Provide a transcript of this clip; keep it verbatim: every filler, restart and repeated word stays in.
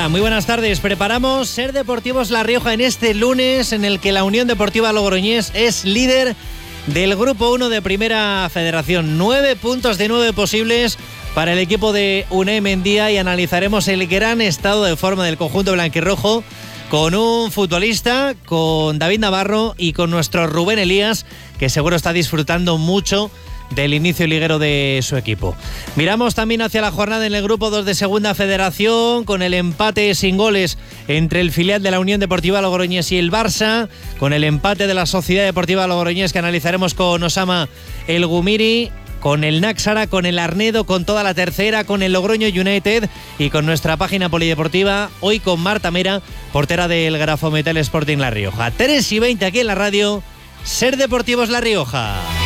muy buenas tardes. Preparamos Ser Deportivos La Rioja en este lunes en el que la Unión Deportiva Logroñés es líder del Grupo uno de Primera Federación. Nueve puntos de nueve posibles para el equipo de Unai Mendía y analizaremos el gran estado de forma del conjunto blanquirrojo con un futbolista, con David Navarro y con nuestro Rubén Elías, que seguro está disfrutando mucho del inicio liguero de su equipo. Miramos también hacia la jornada en el Grupo dos de Segunda Federación, con el empate sin goles entre el filial de la Unión Deportiva Logroñés y el Barça, con el empate de la Sociedad Deportiva Logroñés que analizaremos con Osama El Gumiri, con el Náxara, con el Arnedo, con toda la tercera, con el Logroño United y con nuestra página polideportiva, hoy con Marta Mera, portera del Grafometal Sporting La Rioja. tres y veinte aquí en la radio, Ser Deportivos La Rioja.